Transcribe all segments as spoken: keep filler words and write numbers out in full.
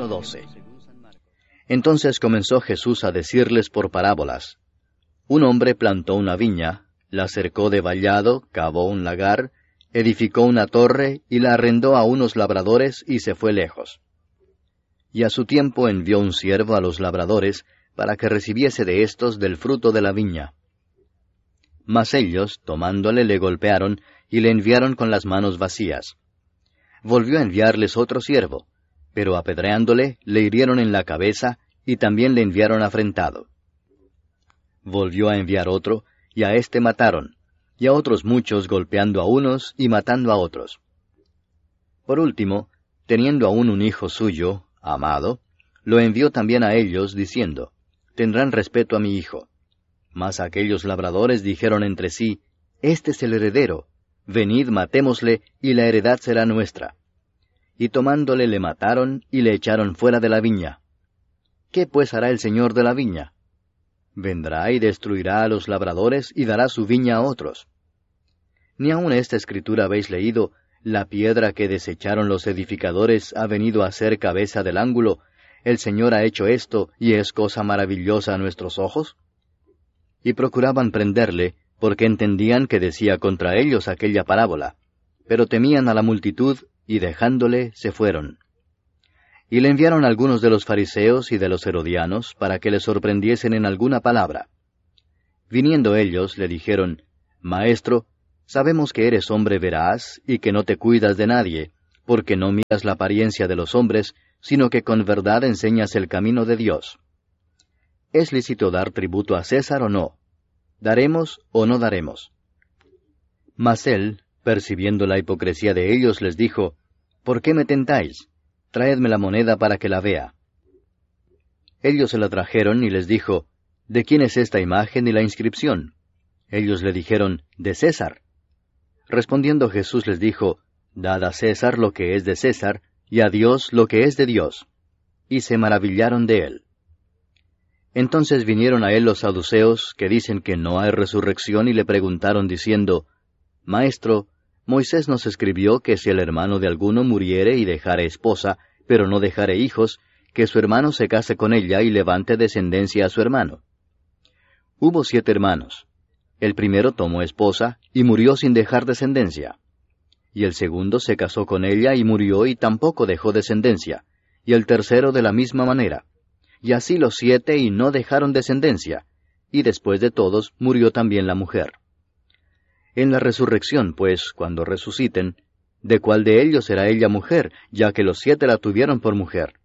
Capítulo doce. Entonces comenzó Jesús a decirles por parábolas. Un hombre plantó una viña, la cercó de vallado, cavó un lagar, edificó una torre y la arrendó a unos labradores y se fue lejos. Y a su tiempo envió un siervo a los labradores para que recibiese de éstos del fruto de la viña. Mas ellos, tomándole, le golpearon y le enviaron con las manos vacías. Volvió a enviarles otro siervo, pero apedreándole, le hirieron en la cabeza y también le enviaron afrentado. Volvió a enviar otro, y a éste mataron, y a otros muchos golpeando a unos y matando a otros. Por último, teniendo aún un hijo suyo, amado, lo envió también a ellos, diciendo, tendrán respeto a mi hijo. Mas aquellos labradores dijeron entre sí, este es el heredero, venid matémosle, y la heredad será nuestra. Y tomándole le mataron, y le echaron fuera de la viña. ¿Qué pues hará el señor de la viña? Vendrá y destruirá a los labradores, y dará su viña a otros. Ni aun esta escritura habéis leído, la piedra que desecharon los edificadores ha venido a ser cabeza del ángulo, el Señor ha hecho esto, y es cosa maravillosa a nuestros ojos. Y procuraban prenderle, porque entendían que decía contra ellos aquella parábola, pero temían a la multitud, y dejándole, se fueron. Y le enviaron algunos de los fariseos y de los herodianos, para que le sorprendiesen en alguna palabra. Viniendo ellos, le dijeron, Maestro, sabemos que eres hombre veraz, y que no te cuidas de nadie, porque no miras la apariencia de los hombres, sino que con verdad enseñas el camino de Dios. ¿Es lícito dar tributo a César o no? ¿Daremos o no daremos? Mas él, percibiendo la hipocresía de ellos, les dijo, ¿por qué me tentáis? Traedme la moneda para que la vea. Ellos se la trajeron y les dijo, ¿de quién es esta imagen y la inscripción? Ellos le dijeron, de César. Respondiendo Jesús les dijo, dad a César lo que es de César, y a Dios lo que es de Dios. Y se maravillaron de él. Entonces vinieron a él los saduceos, que dicen que no hay resurrección, y le preguntaron diciendo, Maestro, Moisés nos escribió que si el hermano de alguno muriere y dejare esposa, pero no dejare hijos, que su hermano se case con ella y levante descendencia a su hermano. Hubo siete hermanos. El primero tomó esposa y murió sin dejar descendencia. Y el segundo se casó con ella y murió y tampoco dejó descendencia. Y el tercero de la misma manera. Y así los siete y no dejaron descendencia. Y después de todos murió también la mujer. En la resurrección, pues, cuando resuciten, ¿de cuál de ellos será ella mujer, ya que los siete la tuvieron por mujer?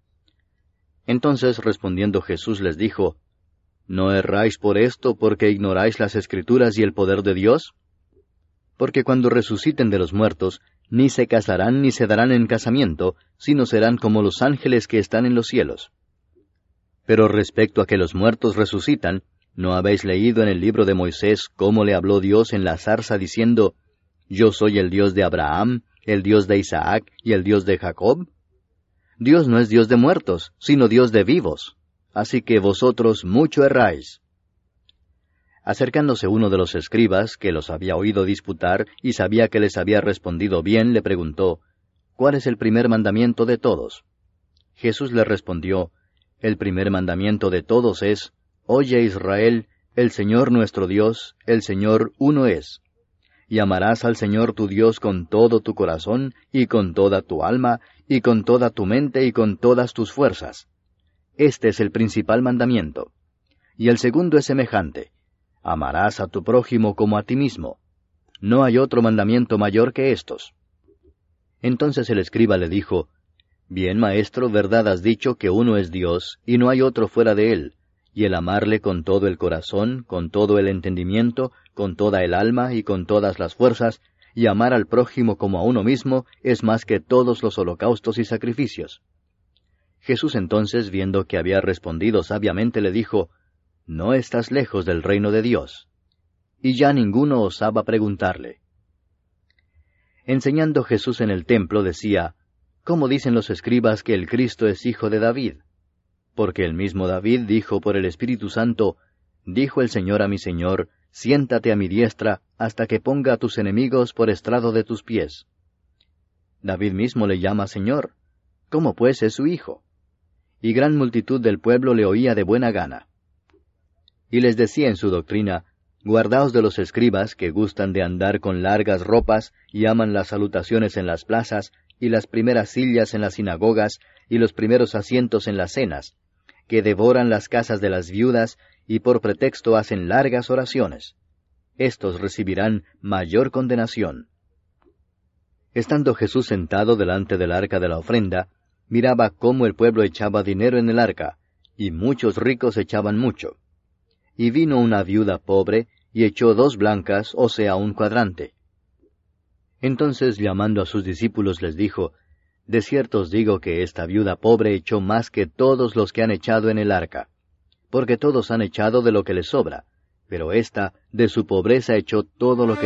Entonces respondiendo Jesús les dijo, ¿no erráis por esto porque ignoráis las Escrituras y el poder de Dios? Porque cuando resuciten de los muertos, ni se casarán ni se darán en casamiento, sino serán como los ángeles que están en los cielos. Pero respecto a que los muertos resucitan, ¿no habéis leído en el libro de Moisés cómo le habló Dios en la zarza diciendo, Yo soy el Dios de Abraham, el Dios de Isaac y el Dios de Jacob? Dios no es Dios de muertos, sino Dios de vivos. Así que vosotros mucho erráis. Acercándose uno de los escribas, que los había oído disputar y sabía que les había respondido bien, le preguntó, ¿cuál es el primer mandamiento de todos? Jesús le respondió, el primer mandamiento de todos es, Oye Israel, el Señor nuestro Dios, el Señor uno es. Y amarás al Señor tu Dios con todo tu corazón, y con toda tu alma, y con toda tu mente, y con todas tus fuerzas. Este es el principal mandamiento. Y el segundo es semejante. Amarás a tu prójimo como a ti mismo. No hay otro mandamiento mayor que estos. Entonces el escriba le dijo, Bien, maestro, verdad has dicho que uno es Dios, y no hay otro fuera de él, y el amarle con todo el corazón, con todo el entendimiento, con toda el alma y con todas las fuerzas, y amar al prójimo como a uno mismo, es más que todos los holocaustos y sacrificios. Jesús entonces, viendo que había respondido sabiamente, le dijo, No estás lejos del reino de Dios. Y ya ninguno osaba preguntarle. Enseñando Jesús en el templo, decía, ¿Cómo dicen los escribas que el Cristo es hijo de David? Porque el mismo David dijo por el Espíritu Santo, Dijo el Señor a mi Señor, siéntate a mi diestra, hasta que ponga a tus enemigos por estrado de tus pies. David mismo le llama Señor. ¿Cómo pues es su hijo? y gran multitud del pueblo le oía de buena gana. Y les decía en su doctrina, guardaos de los escribas que gustan de andar con largas ropas y aman las salutaciones en las plazas, y las primeras sillas en las sinagogas, y los primeros asientos en las cenas, que devoran las casas de las viudas, y por pretexto hacen largas oraciones. Estos recibirán mayor condenación. Estando Jesús sentado delante del arca de la ofrenda, miraba cómo el pueblo echaba dinero en el arca, y muchos ricos echaban mucho. Y vino una viuda pobre, y echó dos blancas, o sea, un cuadrante. Entonces, llamando a sus discípulos, les dijo, De cierto os digo que esta viuda pobre echó más que todos los que han echado en el arca, porque todos han echado de lo que les sobra, pero ésta de su pobreza echó todo lo que